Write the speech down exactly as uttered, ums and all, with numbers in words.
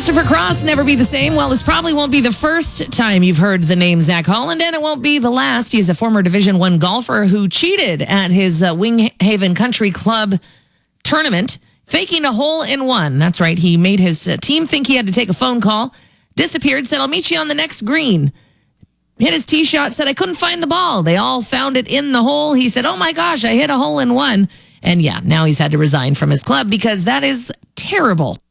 Christopher Cross, Never Be the Same. Well, this probably won't be the first time you've heard the name Zach Holland, and it won't be the last. He's a former Division One golfer who cheated at his uh, Winghaven Country Club tournament, faking a hole-in-one. That's right. He made his uh, team think he had to take a phone call, disappeared, said, "I'll meet you on the next green." Hit his tee shot, said, "I couldn't find the ball." They all found it in the hole. He said, "Oh my gosh, I hit a hole-in-one." And yeah, now he's had to resign from his club because that is terrible.